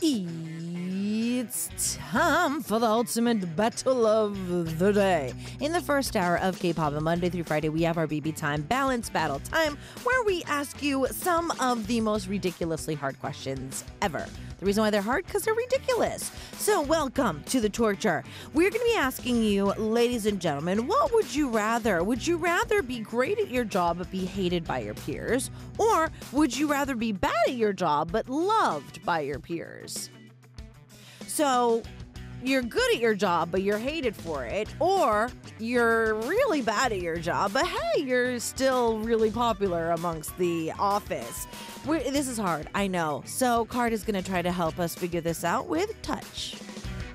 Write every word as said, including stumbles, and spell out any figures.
It's time for the ultimate battle of the day. In the first hour of K-Pop, on Monday through Friday, we have our B B Time Balance Battle Time, where we ask you some of the most ridiculously hard questions ever. The reason why they're hard, because they're ridiculous. So welcome to the torture. We're going to be asking you, ladies and gentlemen, what would you rather? Would you rather be great at your job but be hated by your peers? Or would you rather be bad at your job but loved by your peers? So you're good at your job, but you're hated for it, or you're really bad at your job, but hey, you're still really popular amongst the office. We're, this is hard, I know. So Card is going to try to help us figure this out with Touch.